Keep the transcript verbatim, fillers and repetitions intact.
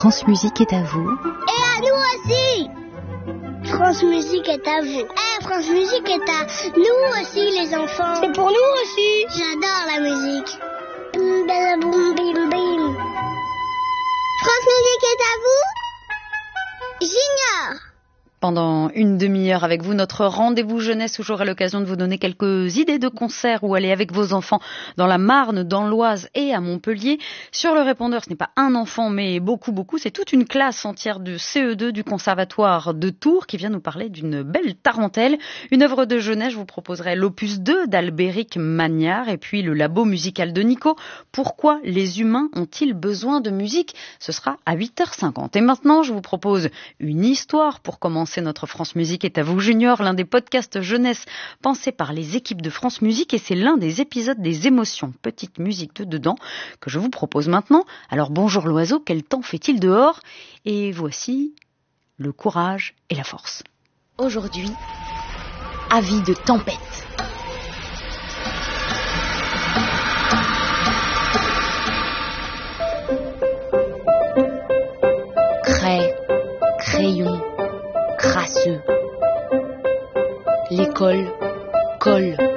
France Musique est à vous. Et à nous aussi. France Musique est à vous. Eh, France Musique est à nous aussi, les enfants. C'est pour nous aussi. J'adore la musique. Bim, bim, bim, bim, bim. France Musique est à vous. J'ignore. Pendant une demi-heure avec vous, notre rendez-vous jeunesse où j'aurai l'occasion de vous donner quelques idées de concerts où aller avec vos enfants dans la Marne, dans l'Oise et à Montpellier. Sur le répondeur, ce n'est pas un enfant mais beaucoup, beaucoup. C'est toute une classe entière de C E deux du Conservatoire de Tours qui vient nous parler d'une belle tarentelle. Une œuvre de jeunesse, je vous proposerai l'opus deux d'Albéric Magnard et puis le labo musical de Nico. Pourquoi les humains ont-ils besoin de musique? Ce sera à huit heures cinquante. Et maintenant, je vous propose une histoire pour commencer. Notre France Musique est à vous Junior, l'un des podcasts jeunesse pensés par les équipes de France Musique, et c'est l'un des épisodes des émotions, petite musique de dedans, que je vous propose maintenant. Alors bonjour l'oiseau, quel temps fait-il dehors? Et voici le courage et la force. Aujourd'hui, avis de tempête. Craie, crayon, crasseux. L'école colle